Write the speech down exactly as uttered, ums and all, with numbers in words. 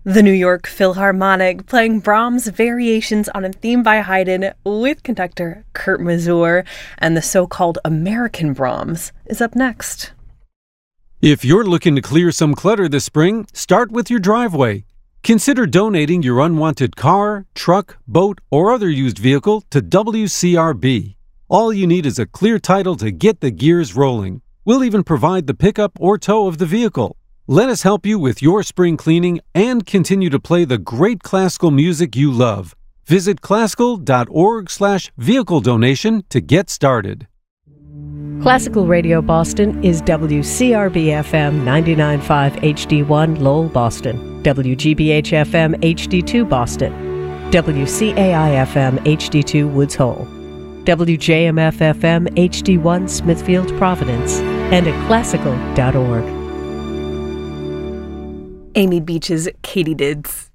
The New York Philharmonic playing Brahms' Variations on a Theme by Haydn with conductor Kurt Masur, and the so-called American Brahms is up next. If you're looking to clear some clutter this spring, start with your driveway. Consider donating your unwanted car, truck, boat, or other used vehicle to W C R B. All you need is a clear title to get the gears rolling. We'll even provide the pickup or tow of the vehicle. Let us help you with your spring cleaning and continue to play the great classical music you love. Visit classical.org slash vehicle donation to get started. Classical Radio Boston is W C R B F M ninety-nine point five H D one Lowell, Boston, W G B H F M H D two Boston, W C A I F M H D two Woods Hole, W J M F F M H D one Smithfield, Providence, and at classical dot org. Amy Beach's Katy Dids.